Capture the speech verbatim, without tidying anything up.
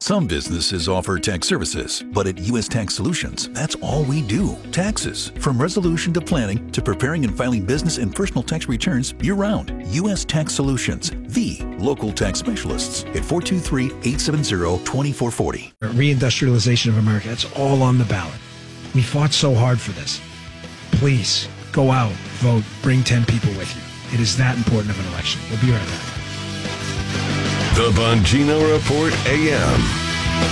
Some businesses offer tax services, but at U S Tax Solutions, that's all we do. Taxes. From resolution to planning to preparing and filing business and personal tax returns year-round. U S Tax Solutions, the local tax specialists at four two three, eight seven zero, two four four zero. Reindustrialization of America, it's all on the ballot. We fought so hard for this. Please, go out, vote, bring ten people with you. It is that important of an election. We'll be right back. The Bongino Report A M.